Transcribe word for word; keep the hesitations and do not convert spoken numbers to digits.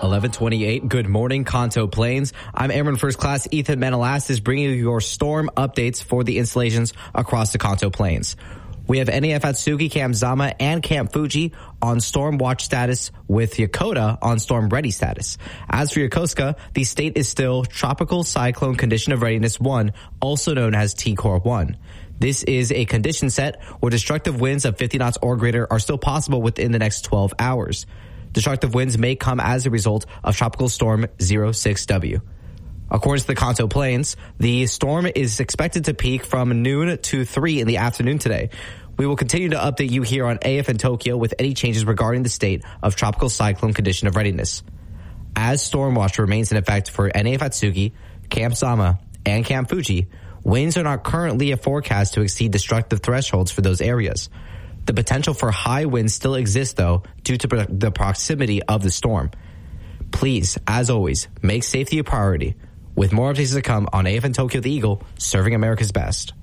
eleven twenty-eight. Good morning, Kanto Plains. I'm Airman First Class Ethan Menelastis, bringing you your storm updates for the installations across the Kanto Plains. We have N A F Atsugi, Camp Zama, and Camp Fuji on storm watch status, with Yokota on storm ready status. As for Yokosuka, the state is still Tropical Cyclone Condition of Readiness one, also known as T Core one. This is a condition set where destructive winds of fifty knots or greater are still possible within the next twelve hours. Destructive winds may come as a result of Tropical Storm zero six W. According to the Kanto Plains, the storm is expected to peak from noon to three in the afternoon today. We will continue to update you here on A F in Tokyo with any changes regarding the state of Tropical Cyclone Condition of Readiness. As storm watch remains in effect for N A F Atsugi, Camp Zama, and Camp Fuji, winds are not currently forecast to exceed destructive thresholds for those areas. The potential for high winds still exists, though, due to the proximity of the storm. Please, as always, make safety a priority. With more updates to come on A F in Tokyo, the Eagle, serving America's best.